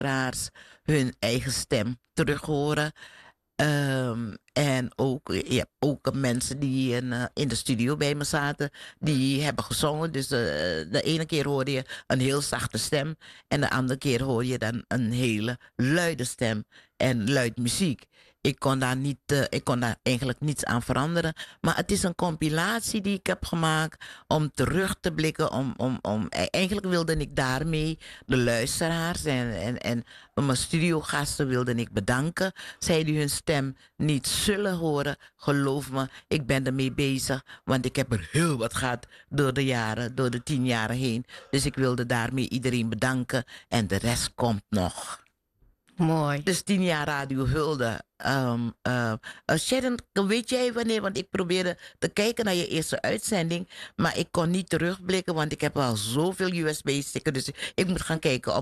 luisteraars hun eigen stem terug horen. En ook, je hebt ook mensen die in de studio bij me zaten, die hebben gezongen. Dus de ene keer hoorde je een heel zachte stem en de andere keer hoor je dan een hele luide stem en luid muziek. Ik kon daar eigenlijk niets aan veranderen. Maar het is een compilatie die ik heb gemaakt om terug te blikken. Eigenlijk wilde ik daarmee de luisteraars en mijn studiogasten wilde ik bedanken. Zij die hun stem niet zullen horen, geloof me, ik ben ermee bezig. Want ik heb er heel wat gehad door de jaren, door de 10 jaren heen. Dus ik wilde daarmee iedereen bedanken. En de rest komt nog. Mooi. Dus 10 jaar Radio Hulde. Sharon, weet jij wanneer? Want ik probeerde te kijken naar je eerste uitzending. Maar ik kon niet terugblikken, want ik heb al zoveel USB-sticken. Dus ik moet gaan kijken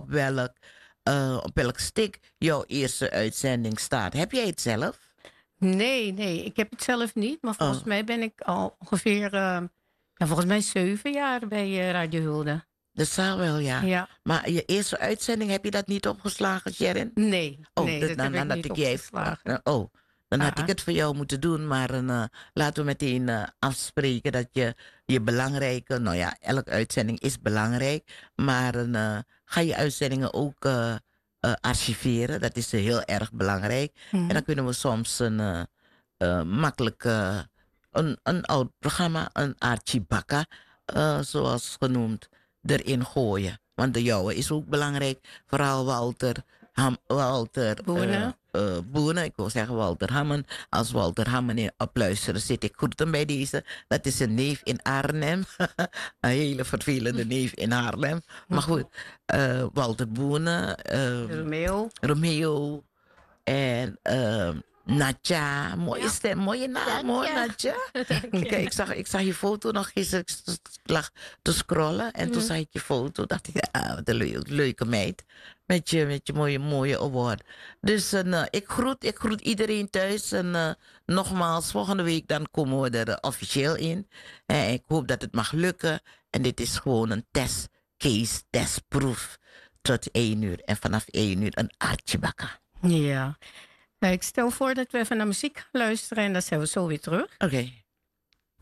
op welk stick jouw eerste uitzending staat. Heb jij het zelf? Nee, ik heb het zelf niet. Maar volgens mij ben ik al ongeveer, volgens mij 7 jaar bij Radio Hulde. Dat zou wel, ja. Ja. Maar je eerste uitzending, heb je dat niet opgeslagen, Sharon? Nee, dat heb ik niet opgeslagen. Dan had ik het voor jou moeten doen. Maar laten we meteen afspreken dat je belangrijke... Nou ja, elke uitzending is belangrijk. Maar ga je uitzendingen ook archiveren. Dat is heel erg belangrijk. En dan kunnen we soms een makkelijke... een oud programma, een archibaka, zoals genoemd, erin gooien. Want de jouwe is ook belangrijk. Vooral Walter Boenen. Ik wil zeggen Walter Hammen. Als Walter Hammen op luisteren zit, ik groet hem bij deze. Dat is een neef in Arnhem. Een hele vervelende neef in Haarlem. Maar goed, Walter Boenen. Romeo. En Natja, mooie stem, mooie naam hoor, Natja. Kijk, ik zag je foto nog gisteren. Ik lag te scrollen en toen zag ik je foto. Dacht ik, wat een leuke meid. Met je mooie award. Dus ik groet iedereen thuis. En nogmaals, volgende week dan komen we er officieel in. En ik hoop dat het mag lukken. En dit is gewoon een testcase, testproef. Tot 1 uur. En vanaf 1 uur een artjebakka. Ja. Ik stel voor dat we even naar muziek gaan luisteren en dan zijn we zo weer terug. Oké.